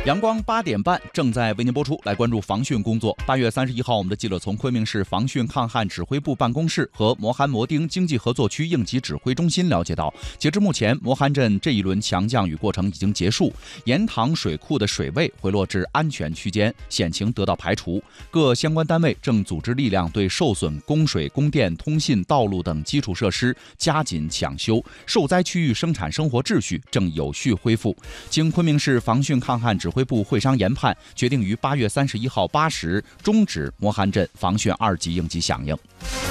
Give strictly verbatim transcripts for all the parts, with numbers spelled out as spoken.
阳光八点半正在为您播出，来关注防汛工作。八月三十一号，我们的记者从昆明市防汛抗旱指挥部办公室和磨憨磨丁经济合作区应急指挥中心了解到，截至目前，磨憨镇这一轮强降雨过程已经结束，盐塘水库的水位回落至安全区间，险情得到排除。各相关单位正组织力量对受损供水、供电、通信、道路等基础设施加紧抢修，受灾区域生产生活秩序正有序恢复。经昆明市防汛抗旱指挥部会商研判，决定于八月三十一号八时终止磨憨镇防汛二级应急响应。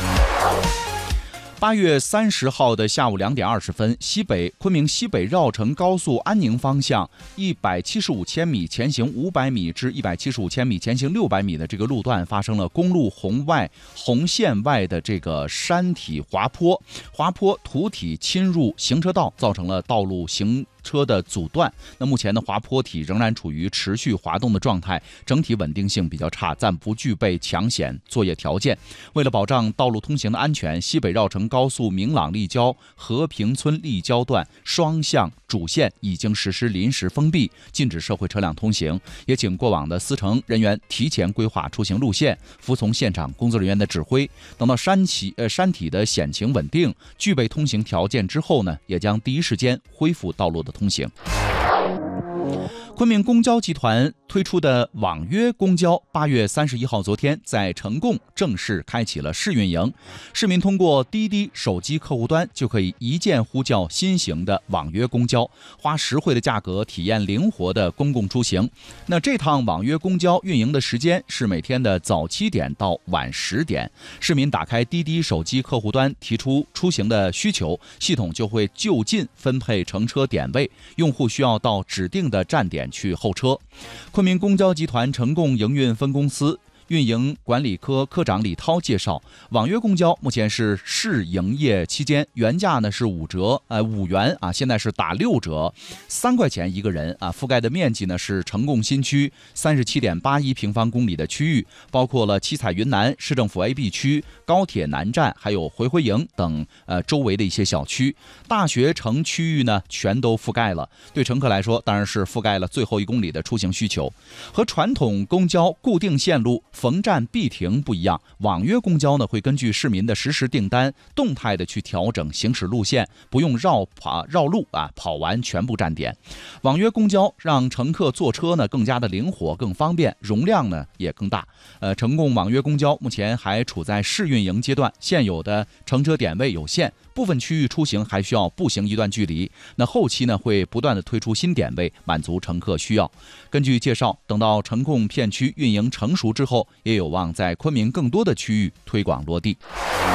八月三十号的下午两点二十分，西北昆明西北绕城高速安宁方向一百七十五千米前行五百米至一百七十五千米前行六百米的这个路段发生了公路红外红线外的这个山体滑坡，滑坡土体侵入行车道，造成了道路行车的阻断。那目前的滑坡体仍然处于持续滑动的状态，整体稳定性比较差，暂不具备抢险作业条件。为了保障道路通行的安全，西北绕城高速明朗立交和平村立交段双向主线已经实施临时封闭，禁止社会车辆通行，也请过往的司乘人员提前规划出行路线，服从现场工作人员的指挥。等到山体呃山体的险情稳定，具备通行条件之后呢，也将第一时间恢复道路的通行。昆明公交集团推出的网约公交，八月三十一号昨天在成贡正式开启了试运营。市民通过滴滴手机客户端就可以一键呼叫新型的网约公交，花实惠的价格体验灵活的公共出行。那这趟网约公交运营的时间是每天的早七点到晚十点。市民打开滴滴手机客户端，提出出行的需求，系统就会就近分配乘车点位，用户需要到指定的站点去候车。昆明公交集团成贡营运分公司运营管理科科长李涛介绍，网约公交目前是试营业期间，原价呢是五折，呃五元啊，现在是打六折，三块钱一个人啊。覆盖的面积呢是成贡新区三十七点八一平方公里的区域，包括了七彩云南市政府 A B 区、高铁南站，还有回回营等呃周围的一些小区。大学城区域呢全都覆盖了，对乘客来说当然是覆盖了最后一公里的出行需求。和传统公交固定线路逢站必停不一样，网约公交呢会根据市民的实时订单，动态的去调整行驶路线，不用绕跑绕路啊，跑完全部站点。网约公交让乘客坐车呢更加的灵活、更方便，容量呢也更大。呃，成贡网约公交目前还处在试运营阶段，现有的乘车点位有限，部分区域出行还需要步行一段距离。那后期呢会不断的推出新点位，满足乘客需要。根据介绍，等到成贡片区运营成熟之后，也有望在昆明更多的区域推广落地。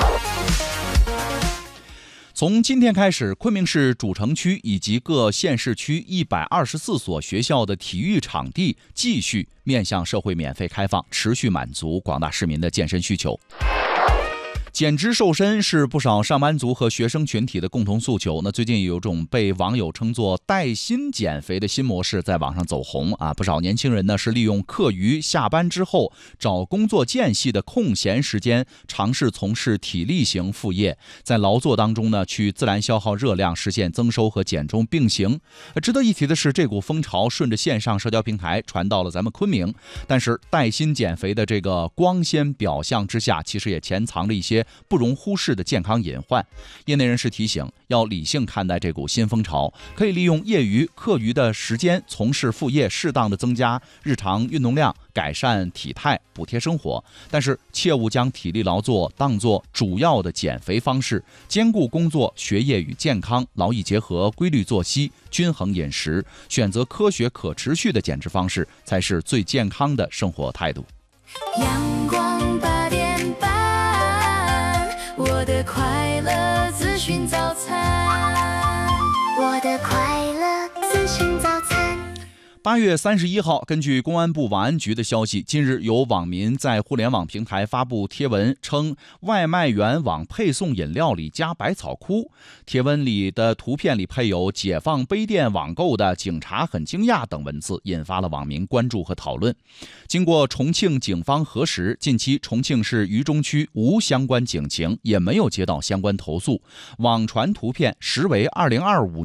从今天开始，昆明市主城区以及各县市区一百二十四所学校的体育场地继续面向社会免费开放，持续满足广大市民的健身需求。减脂瘦身是不少上班族和学生群体的共同诉求。那最近有种被网友称作带薪减肥的新模式在网上走红啊，不少年轻人呢是利用课余下班之后找工作间隙的空闲时间，尝试从事体力型副业，在劳作当中呢去自然消耗热量，实现增收和减重并行。值得一提的是，这股风潮顺着线上社交平台传到了咱们昆明，但是带薪减肥的这个光鲜表象之下，其实也潜藏着一些不容忽视的健康隐患。业内人士提醒，要理性看待这股新风潮，可以利用业余课余的时间从事副业，适当的增加日常运动量，改善体态，补贴生活。但是切勿将体力劳作当作主要的减肥方式，兼顾工作、学业与健康，劳逸结合，规律作息，均衡饮食，选择科学可持续的减脂方式，才是最健康的生活态度。 阳光八点半，我的快乐资讯早餐，我的快乐资讯早餐。 八月三十一号，根据公安部网安局的消息，近日有网民在互联网平台发布贴文，称外卖员往配送饮料里加百草枯。贴文里的图片里配有解放杯店网购的警察很惊讶等文字，引发了网民关注和讨论。经过重庆警方核实，近期重庆市渝中区无相关警情，也没有接到相关投诉。网传图片实为二零二五